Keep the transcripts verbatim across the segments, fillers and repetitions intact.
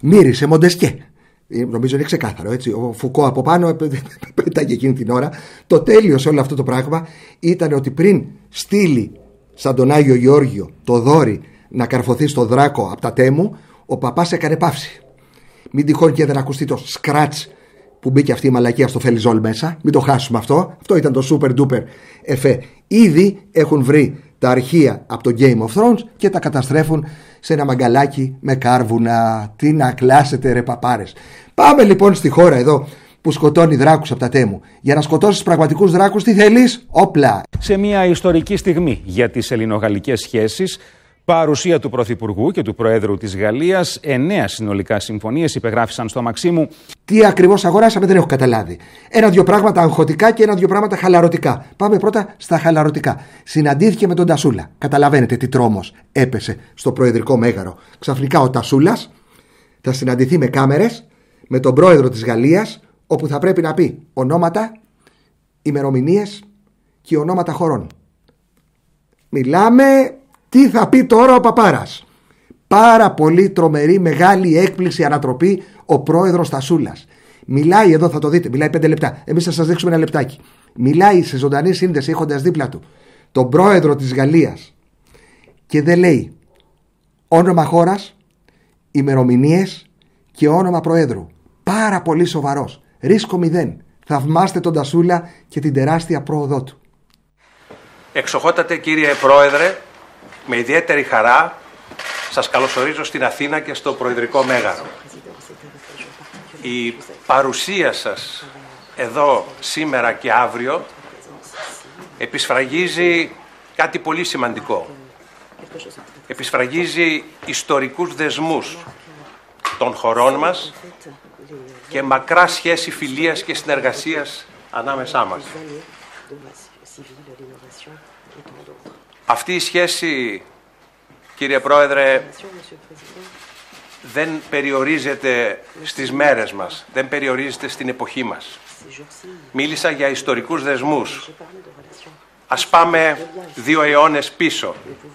μύρισε Μοντεσκέ. Νομίζω είναι ξεκάθαρο, έτσι. Ο Φουκώ από πάνω πέταγε εκείνη την ώρα. Το τέλειο σε όλο αυτό το πράγμα ήταν ότι πριν στείλει σαν τον Άγιο Γεώργιο το δόρι να καρφωθεί στο δράκο από τα Τέμου, ο παπάς έκανε παύση. Μην τυχόν και δεν ακουστεί το σκράτς που μπήκε αυτή η μαλακία στο Φελιζόλ μέσα. Μην το χάσουμε αυτό. Αυτό ήταν το super duper εφέ. Ήδη έχουν βρει τα αρχεία από το Game of Thrones και τα καταστρέφουν σε ένα μαγκαλάκι με κάρβουνα. Τι να κλάσετε ρε παπάρες. Πάμε λοιπόν στη χώρα εδώ που σκοτώνει δράκους από τα Τέμου. Για να σκοτώσεις πραγματικούς δράκους τι θέλεις? Όπλα. Σε μια ιστορική στιγμή για τις ελληνογαλλικές σχέσεις, παρουσία του Πρωθυπουργού και του Προέδρου της Γαλλίας, εννέα συνολικά συμφωνίες υπεγράφησαν στο Μαξίμου. Τι ακριβώς αγοράσαμε δεν έχω καταλάβει. Ένα-δυο πράγματα αγχωτικά και ένα-δυο πράγματα χαλαρωτικά. Πάμε πρώτα στα χαλαρωτικά. Συναντήθηκε με τον Τασούλα. Καταλαβαίνετε τι τρόμος έπεσε στο προεδρικό μέγαρο. Ξαφνικά ο Τασούλας θα συναντηθεί με κάμερες με τον Πρόεδρο της Γαλλίας, όπου θα πρέπει να πει ονόματα, ημερομηνίες και ονόματα χωρών. Μιλάμε. Τι θα πει τώρα ο παπάρας? Πάρα πολύ τρομερή, μεγάλη έκπληξη, ανατροπή ο πρόεδρος Τασούλας. Μιλάει εδώ, θα το δείτε, μιλάει πέντε λεπτά. Εμείς θα σας δείξουμε ένα λεπτάκι. Μιλάει σε ζωντανή σύνδεση έχοντας δίπλα του τον πρόεδρο της Γαλλίας και δεν λέει όνομα χώρας, ημερομηνίες και όνομα προέδρου. Πάρα πολύ σοβαρός. Ρίσκο μηδέν. Θαυμάστε τον Τασούλα και την τεράστια πρόοδό του. Εξοχότατε κύριε Πρόεδρε, με ιδιαίτερη χαρά σας καλωσορίζω στην Αθήνα και στο Προεδρικό Μέγαρο. Η παρουσία σας εδώ σήμερα και αύριο επισφραγίζει κάτι πολύ σημαντικό. Επισφραγίζει ιστορικούς δεσμούς των χωρών μας και μακρά σχέση φιλίας και συνεργασίας ανάμεσά μας. Αυτή η σχέση, κύριε Πρόεδρε, δεν περιορίζεται στις μέρες μας, δεν περιορίζεται στην εποχή μας. Μίλησα για ιστορικούς δεσμούς. Ας πάμε δύο αιώνες πίσω.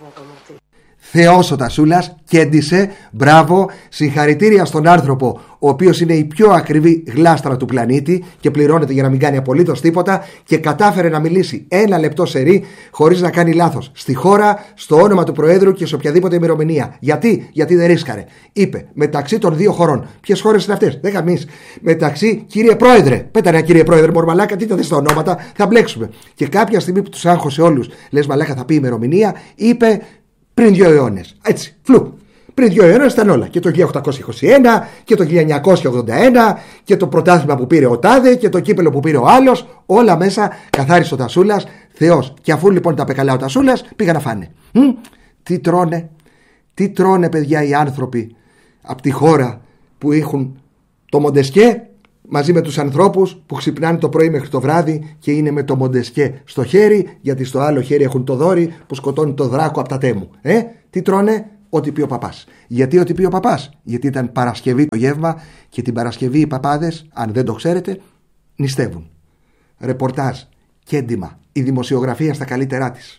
Θεός ο Τασούλας, κέντησε, μπράβο, συγχαρητήρια στον άνθρωπο, ο οποίος είναι η πιο ακριβή γλάστρα του πλανήτη και πληρώνεται για να μην κάνει απολύτως τίποτα και κατάφερε να μιλήσει ένα λεπτό σερί χωρίς να κάνει λάθος. Στη χώρα, στο όνομα του Προέδρου και σε οποιαδήποτε ημερομηνία. Γιατί? Γιατί δεν ρίσκαρε. Είπε μεταξύ των δύο χωρών. Ποιες χώρες είναι αυτές? Δεν γαμείς. Μεταξύ, κύριε Πρόεδρε, πέτανε κύριε Πρόεδρε, μορμαλάκα, τι τα δεις τα ονόματα, θα μπλέξουμε. Και κάποια στιγμή που τους άγχωσε όλους, λες μαλάκα θα πει ημερομηνία, είπε. Πριν δύο αιώνες. Έτσι, φλου. Πριν δύο αιώνες ήταν όλα. Και το χίλια οκτακόσια είκοσι ένα και το χίλια εννιακόσια ογδόντα ένα και το πρωτάθλημα που πήρε ο τάδε και το κύπελο που πήρε ο άλλος. Όλα μέσα καθάρισε ο Τασούλας. Θεός. Και αφού λοιπόν τα είπε καλά ο Τασούλας, πήγα να φάνε. Μ, τι τρώνε, τι τρώνε παιδιά οι άνθρωποι από τη χώρα που έχουν το Μοντεσκέ μαζί με τους ανθρώπους που ξυπνάνε το πρωί μέχρι το βράδυ και είναι με το Μοντεσκέ στο χέρι, γιατί στο άλλο χέρι έχουν το δόρι που σκοτώνει το δράκο από τα Τέμου. Ε, τι τρώνε? Ό,τι πει ο παπάς. Γιατί ό,τι πει ο παπάς? Γιατί ήταν Παρασκευή το γεύμα και την Παρασκευή οι παπάδες, αν δεν το ξέρετε, νηστεύουν. Ρεπορτάζ, κέντημα, η δημοσιογραφία στα καλύτερά της.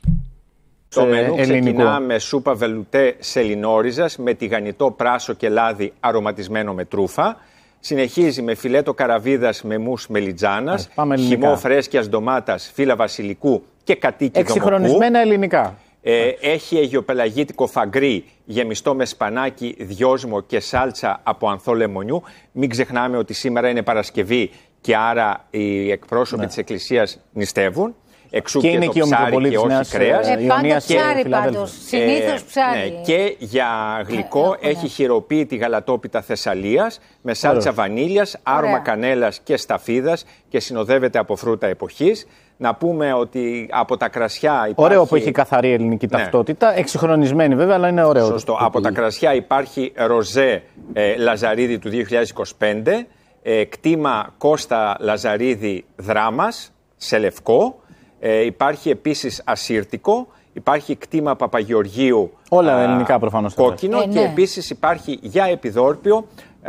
Το μενού ξεκινά με σούπα βελουτέ σελινόριζας με τηγανιτό πράσο και λάδι αρωματισμένο με τρούφα. Συνεχίζει με φιλέτο καραβίδας με μους μελιτζάνας, χυμό φρέσκιας ντομάτας, φύλλα βασιλικού και κατοίκι δομοκού. Εξυγχρονισμένα ελληνικά. Ε, έχει αιγιοπελαγίτικο φαγκρί γεμιστό με σπανάκι, δυόσμο και σάλτσα από ανθό λεμονιού. Μην ξεχνάμε ότι σήμερα είναι Παρασκευή και άρα οι εκπρόσωποι ναι. της Εκκλησίας νηστεύουν. Εξού και, και είναι το ψάρι και όχι κρέας. Ε, πάντα ψάρι πάντως, συνήθως ψάρι. Ε, ναι, και για γλυκό ε, έχει χειροποίητη γαλατόπιτα Θεσσαλίας με σάλτσα βανίλιας, άρωμα κανέλας και σταφίδας και συνοδεύεται από φρούτα εποχής. Να πούμε ότι από τα κρασιά υπάρχει... Ωραίο που έχει καθαρή ελληνική ναι. ταυτότητα, εξυγχρονισμένη βέβαια, αλλά είναι ωραίο. Σωστό. Το από το... τα κρασιά υπάρχει ροζέ ε, Λαζαρίδη του δύο χιλιάδες είκοσι πέντε, ε, κτήμα Κώστα Λαζαρίδη Δράμας σε λευκό. Ε, υπάρχει επίσης ασύρτικο, υπάρχει κτήμα Παπαγεωργίου όλα α, ελληνικά προφανώς κόκκινο ε, ναι. και επίσης υπάρχει για επιδόρπιο α,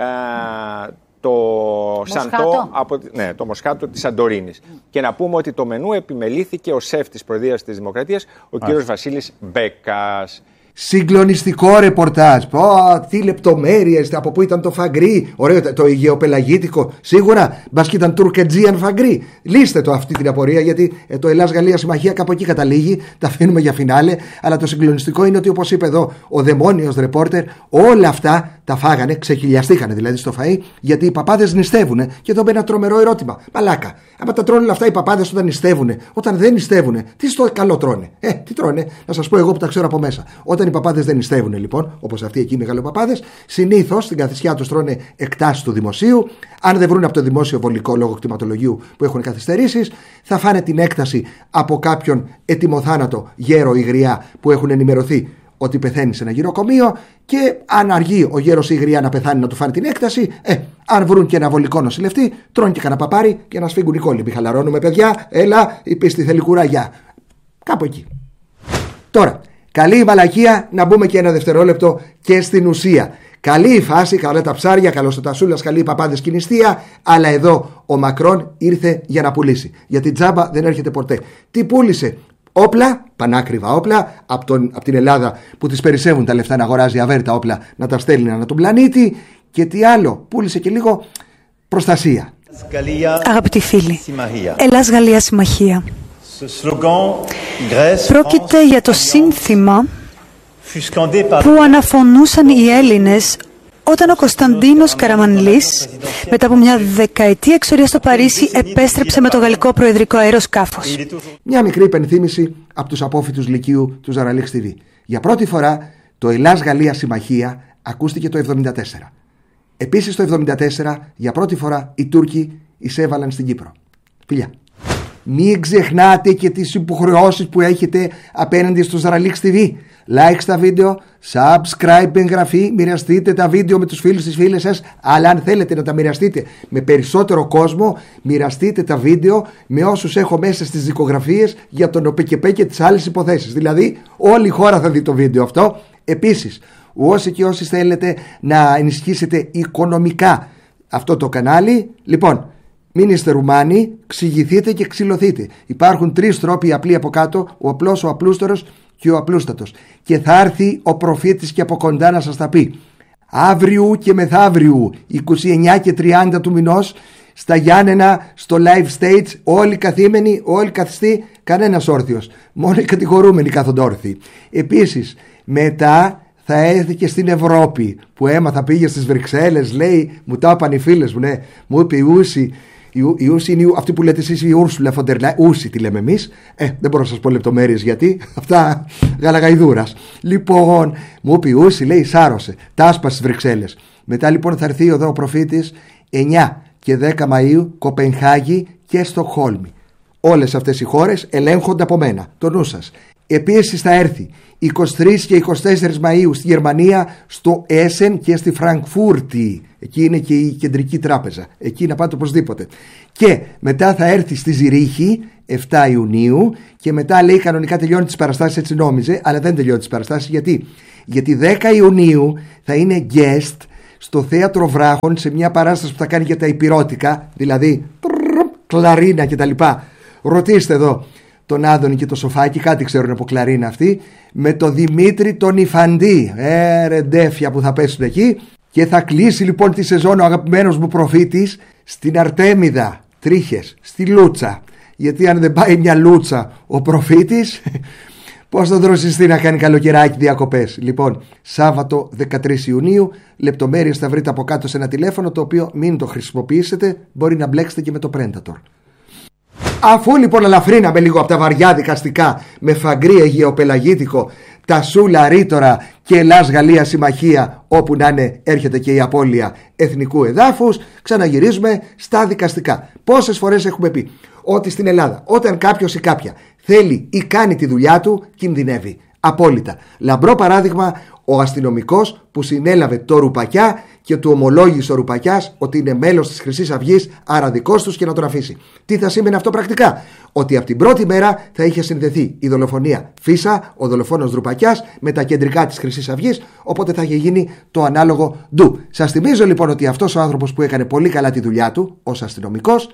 το σαντό, από, ναι, το μοσχάτο της Σαντορίνης. Mm. Και να πούμε ότι το μενού επιμελήθηκε ο σεφ της Προεδρίας της Δημοκρατίας, ο κύριος Βασίλης Μπέκας. Συγκλονιστικό ρεπορτάζ. Πω, τι λεπτομέρειες, από πού ήταν το φαγκρί. Ωραίο, το Αιγαιοπελαγίτικο. Σίγουρα, μπας και ήταν τουρκετζίαν φαγκρί. Λύστε το αυτή την απορία, γιατί ε, το Ελλάς-Γαλλία συμμαχία κάπου εκεί καταλήγει. Τα αφήνουμε για φινάλε. Αλλά το συγκλονιστικό είναι ότι, όπως είπε εδώ ο δαιμόνιος ρεπόρτερ, όλα αυτά τα φάγανε, ξεχιλιαστήκανε δηλαδή στο φαΐ, γιατί οι παπάδες νηστεύουνε. Και εδώ μπαίνει ένα τρομερό ερώτημα. Μαλάκα, άμα τα τρώνε όλα αυτά οι παπάδες όταν νηστεύουνε, όταν δεν νηστεύουνε, τι στο καλό τρώνε. Ε, τι τρώνε, να σας πω εγώ που τα ξέρω από μέσα. Όταν οι παπάδες δεν νηστεύουνε, λοιπόν, όπως αυτοί εκεί οι μεγαλοπαπάδες, συνήθως στην καθησιά τους τρώνε εκτάσεις του δημοσίου. Αν δεν βρουν από το δημόσιο βολικό λόγω κτηματολογίου που έχουν καθυστερήσεις, θα φάνε την έκταση από κάποιον ετοιμοθάνατο γέρο ή γριά που έχουν ενημερωθεί ότι πεθαίνει σε ένα γυροκομείο, και αν αργεί ο γέρος ή η γριά να πεθάνει να του φάνε την έκταση, ε, αν βρουν και ένα βολικό νοσηλευτή, τρώνε και κανένα παπάρι και να σφίγγουν οι κόλυμποι. Χαλαρώνουμε, παιδιά, έλα, η πίστη θέλει κουράγια. Κάπου εκεί. Τώρα, καλή η μαλακία, να μπούμε και ένα δευτερόλεπτο και στην ουσία. Καλή η φάση, καλά τα ψάρια, καλός ο Τασούλας, καλή οι παπάδες και η νηστεία, αλλά εδώ ο Μακρόν ήρθε για να πουλήσει. Γιατί τζάμπα δεν έρχεται ποτέ. Τι πούλησε? Όπλα, πανάκριβα όπλα, από, τον, από την Ελλάδα που τις περισσεύουν τα λεφτά να αγοράζει αβέρτα όπλα, να τα στέλνει ανά τον πλανήτη. Και τι άλλο, πούλησε και λίγο προστασία. Αγαπητοί φίλοι, Ελλάς-Γαλλία συμμαχία. Πρόκειται για το σύνθημα που αναφωνούσαν οι Έλληνες όταν ο Κωνσταντίνος Καραμανλής, μετά από μια δεκαετία εξορία στο Παρίσι, επέστρεψε με το γαλλικό προεδρικό αεροσκάφος. Μια μικρή υπενθύμηση από τους απόφοιτους Λυκείου του Ζαραλίξ τι βι. Για πρώτη φορά το Ελλάς-Γαλλία συμμαχία ακούστηκε το εβδομήντα τέσσερα. Επίσης το εβδομήντα τέσσερα για πρώτη φορά οι Τούρκοι εισέβαλαν στην Κύπρο. Φιλιά. Μην ξεχνάτε και τις υποχρεώσεις που έχετε απέναντι στο Ζαραλίξ τι βι. Like στα βίντεο, subscribe, εγγραφή, μοιραστείτε τα βίντεο με τους φίλους τις φίλες σας, αλλά αν θέλετε να τα μοιραστείτε με περισσότερο κόσμο, μοιραστείτε τα βίντεο με όσους έχω μέσα στις δικογραφίες για τον ΟΠΕΚΕΠΕ και τις άλλες υποθέσεις. Δηλαδή όλη η χώρα θα δει το βίντεο αυτό. Επίσης, όσοι και όσοι θέλετε να ενισχύσετε οικονομικά αυτό το κανάλι, λοιπόν, μην είστε Ρουμάνοι, ξηγηθείτε και ξυλωθείτε. Υπάρχουν τρεις τρόποι απλοί από κάτω, ο απλός, ο απλούστερος και ο απλούστατος. Και θα έρθει ο προφήτης και από κοντά να σας τα πει. Αύριου και μεθαύριου, είκοσι εννέα και τριάντα του μηνός, στα Γιάννενα, στο live stage, όλοι καθήμενοι, όλοι καθιστοί, κανένας όρθιος. Μόνο οι κατηγορούμενοι κάθονται όρθιοι. Επίσης, μετά θα έρθει και στην Ευρώπη, που έμαθα, πήγε στις Βρυξέλλες, λέει, μου τα είπαν οι φίλες μου, ναι, μου είπε η Ούση. Η Ούση είναι αυτή που λέτε εσείς, η Ούρσουλα φον ντερ Λάιεν. Ούση τη λέμε εμείς. Ε, δεν μπορώ να σας πω λεπτομέρειες γιατί. Αυτά γαλαγαϊδούρας. Λοιπόν, μου είπε η Ούση, λέει, σάρωσε. Τάσπα στις Βρυξέλλες. Μετά λοιπόν θα έρθει εδώ ο προφήτης εννέα και δέκα Μαΐου, Κοπενχάγη και Στοκχόλμη. Όλες αυτές οι χώρες ελέγχονται από μένα. Το νου σας. Επίσης θα έρθει είκοσι τρεις και είκοσι τέσσερις Μαΐου στη Γερμανία, στο Έσεν και στη Φραγκφούρτη. Εκεί είναι και η κεντρική τράπεζα. Εκεί να πάτε οπωσδήποτε. Και μετά θα έρθει στη Ζηρίχη επτά Ιουνίου και μετά λέει κανονικά τελειώνει τις παραστάσεις, έτσι νόμιζε, αλλά δεν τελειώνει τις παραστάσεις. Γιατί? Γιατί δέκα Ιουνίου θα είναι guest στο Θέατρο Βράχων σε μια παράσταση που θα κάνει για τα υπηρώτικα, δηλαδή κλαρίνα κτλ. Ρωτήστε εδώ τον Άδωνη και το Σοφάκι, κάτι ξέρουν από κλαρίνα αυτοί, με το Δημήτρη τον Ιφαντή. Ε, ρε ντέφια που θα πέσουν εκεί. Και θα κλείσει λοιπόν τη σεζόν ο αγαπημένος μου προφήτης στην Αρτέμιδα, Τρίχες, στη Λούτσα. Γιατί αν δεν πάει μια Λούτσα ο προφήτης, πώς θα δροσιστεί να κάνει καλοκαιράκι διακοπές. Λοιπόν, Σάββατο δεκατρείς Ιουνίου, λεπτομέρειες θα βρείτε από κάτω σε ένα τηλέφωνο, το οποίο μην το χρησιμοποιήσετε, μπορεί να μπλέξετε και με το Predator. Αφού λοιπόν ελαφρύναμε λίγο από τα βαριά δικαστικά με φαγκρί αιγαιοπελαγίτικο, Τασούλα ρήτορα και Ελλάς-Γαλλία συμμαχία, όπου να είναι έρχεται και η απώλεια εθνικού εδάφους, ξαναγυρίζουμε στα δικαστικά. Πόσες φορές έχουμε πει ότι στην Ελλάδα όταν κάποιος ή κάποια θέλει ή κάνει τη δουλειά του, κινδυνεύει απόλυτα. Λαμπρό παράδειγμα, ο αστυνομικός που συνέλαβε το Ρουπακιά και του ομολόγησε ο Ρουπακιάς ότι είναι μέλος της Χρυσής Αυγής, άρα δικός τους, και να τον αφήσει. Τι θα σήμαινε αυτό πρακτικά? Ότι από την πρώτη μέρα θα είχε συνδεθεί η δολοφονία Φίσα, ο δολοφόνος Ρουπακιάς, με τα κεντρικά της Χρυσής Αυγής, οπότε θα είχε γίνει το ανάλογο ντου. Σας θυμίζω λοιπόν ότι αυτός ο άνθρωπος που έκανε πολύ καλά τη δουλειά του ως αστυνομικός,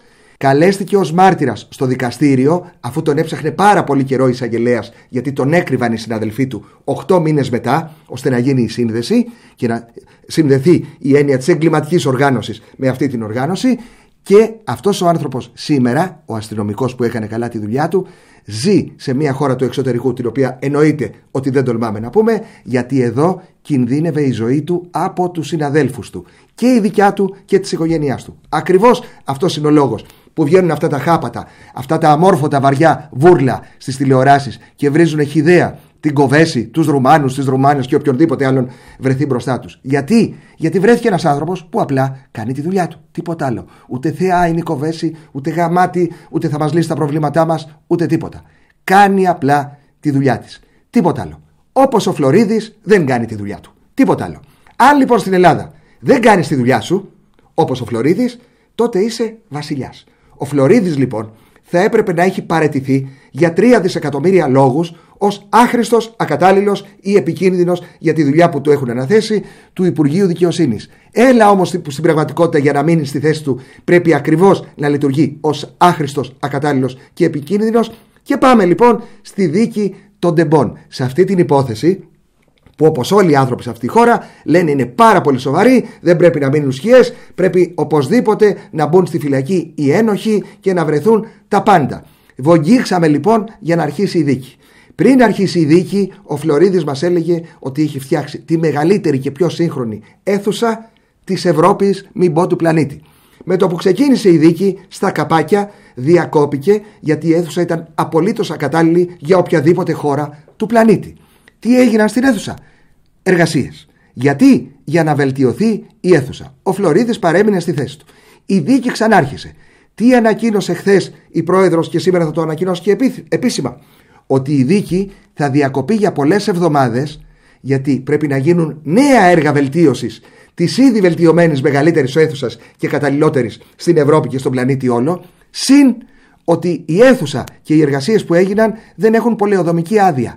καλέστηκε ως μάρτυρας στο δικαστήριο, αφού τον έψαχνε πάρα πολύ καιρό η εισαγγελέας, γιατί τον έκρυβαν οι συναδελφοί του οκτώ μήνες μετά, ώστε να γίνει η σύνδεση και να συνδεθεί η έννοια της εγκληματικής οργάνωσης με αυτή την οργάνωση. Και αυτός ο άνθρωπος σήμερα, ο αστυνομικός που έκανε καλά τη δουλειά του, ζει σε μια χώρα του εξωτερικού, την οποία εννοείται ότι δεν τολμάμε να πούμε, γιατί εδώ κινδύνευε η ζωή του από τους συναδέλφους του, και η δικιά του και της οικογένειάς του. Ακριβώς αυτός είναι ο λόγος που βγαίνουν αυτά τα χάπατα, αυτά τα αμόρφωτα βαριά βούρλα στις τηλεοράσεις και βρίζουν χυδαία την Κοβέση, τους Ρουμάνους, τις Ρουμάνες και οποιονδήποτε άλλον βρεθεί μπροστά τους. Γιατί? Γιατί βρέθηκε ένας άνθρωπος που απλά κάνει τη δουλειά του. Τίποτα άλλο. Ούτε θεά είναι η Κοβέση, ούτε γαμάτι, ούτε θα μας λύσει τα προβλήματά μας, ούτε τίποτα. Κάνει απλά τη δουλειά της. Τίποτα άλλο. Όπως ο Φλωρίδης δεν κάνει τη δουλειά του. Τίποτα άλλο. Αν λοιπόν στην Ελλάδα δεν κάνεις τη δουλειά σου, όπως ο Φλωρίδης, τότε είσαι βασιλιάς. Ο Φλωρίδης λοιπόν θα έπρεπε να έχει παραιτηθεί για τρία δισεκατομμύρια λόγους ως άχρηστος, ακατάλληλος ή επικίνδυνος για τη δουλειά που του έχουν αναθέσει του Υπουργείου Δικαιοσύνης. Έλα όμως στην πραγματικότητα, για να μείνει στη θέση του πρέπει ακριβώς να λειτουργεί ως άχρηστος, ακατάλληλος και επικίνδυνος. Και πάμε λοιπόν στη δίκη των τεμπών. Σε αυτή την υπόθεση, που όπως όλοι οι άνθρωποι σε αυτή τη χώρα λένε είναι πάρα πολύ σοβαροί, δεν πρέπει να μείνουν σκιές, πρέπει οπωσδήποτε να μπουν στη φυλακή οι ένοχοι και να βρεθούν τα πάντα. Βογγίξαμε λοιπόν για να αρχίσει η δίκη. Πριν αρχίσει η δίκη, ο Φλωρίδης μας έλεγε ότι είχε φτιάξει τη μεγαλύτερη και πιο σύγχρονη αίθουσα της Ευρώπης, μην πω του πλανήτη. Με το που ξεκίνησε η δίκη, στα καπάκια διακόπηκε, γιατί η αίθουσα ήταν απολύτως ακατάλληλη για οποιαδήποτε χώρα του πλανήτη. Τι έγιναν στην αίθουσα? Εργασίες. Γιατί? Για να βελτιωθεί η αίθουσα. Ο Φλωρίδης παρέμεινε στη θέση του. Η δίκη ξανάρχισε. Τι ανακοίνωσε χθες η πρόεδρος και σήμερα θα το ανακοινώσει και επίσημα? Ότι η δίκη θα διακοπεί για πολλές εβδομάδες, γιατί πρέπει να γίνουν νέα έργα βελτίωσης της ήδη βελτιωμένης μεγαλύτερης αίθουσας και καταλληλότερης στην Ευρώπη και στον πλανήτη όλο, συν ότι η αίθουσα και οι εργασίες που έγιναν δεν έχουν πολεοδομική άδεια.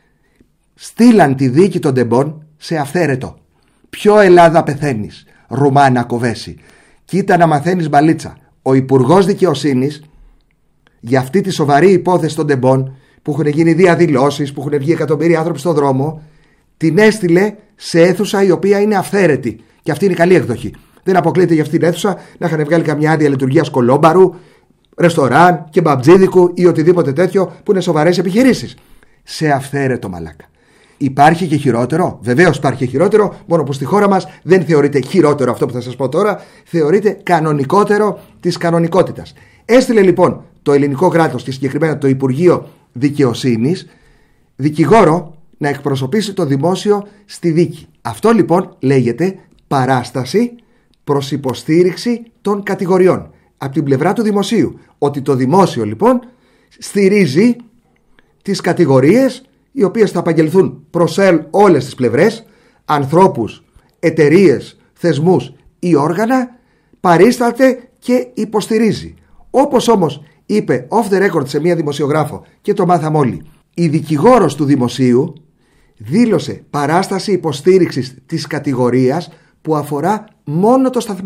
Στείλαν τη δίκη των τεμπών σε αυθαίρετο. Ποιο Ελλάδα πεθαίνεις, Ρουμάνα Κοβέση? Κοίτα να μαθαίνεις μπαλίτσα. Ο Υπουργός Δικαιοσύνης για αυτή τη σοβαρή υπόθεση των τεμπών, που έχουν γίνει διαδηλώσεις, που έχουν βγει εκατομμύρια άνθρωποι στον δρόμο, την έστειλε σε αίθουσα η οποία είναι αυθαίρετη. Και αυτή είναι η καλή εκδοχή. Δεν αποκλείεται για αυτήν την αίθουσα να είχαν βγάλει καμιά άδεια λειτουργίας κολόμπαρου, ρεστοράν και μπαμπτζίδικου ή οτιδήποτε τέτοιο που είναι σοβαρές επιχειρήσεις. Σε αυθαίρετο, μαλάκα. Υπάρχει και χειρότερο? Βεβαίως υπάρχει και χειρότερο, μόνο που στη χώρα μας δεν θεωρείται χειρότερο αυτό που θα σας πω τώρα, θεωρείται κανονικότερο της κανονικότητας. Έστειλε λοιπόν το ελληνικό κράτος και συγκεκριμένα το Υπουργείο Δικαιοσύνης δικηγόρο να εκπροσωπήσει το δημόσιο στη δίκη. Αυτό λοιπόν λέγεται παράσταση προς υποστήριξη των κατηγοριών από την πλευρά του δημοσίου. Ότι το δημόσιο λοιπόν στηρίζει τις κατηγορίες, οι οποίες θα απαγγελθούν προς όλες τις πλευρές, ανθρώπους, εταιρείες, θεσμούς ή όργανα, παρίσταται και υποστηρίζει. Όπως όμως είπε off the record σε μία δημοσιογράφο και το μάθαμε όλοι, η δικηγόρος του δημοσίου δήλωσε παράσταση υποστήριξης της κατηγορίας που αφορά μόνο το σταθμό.